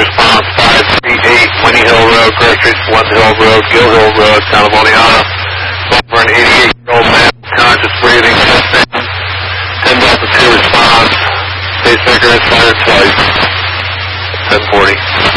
response 538 Winnie Hill Road, Grove Street, One Hill Road, Gill Hill Road, Town of Oneonta. For an 88-year-old man, conscious breathing, chest pain, 10 Delta 2 response, pacemaker is fired twice, 1040.